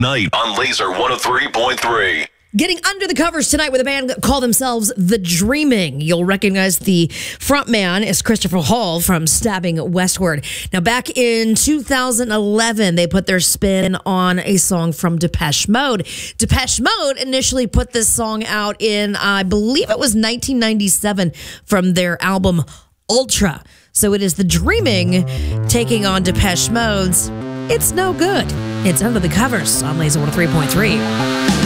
Night on Laser 103.3. Getting under the covers tonight with a band that call themselves The Dreaming. You'll recognize the frontman is Christopher Hall from Stabbing Westward. Now, back in 2011, they put their spin on a song from Depeche Mode. Depeche Mode initially put this song out in, I believe it was 1997, from their album Ultra. So it is The Dreaming taking on Depeche Mode's It's No Good. It's Under the Covers on Laser 103.3.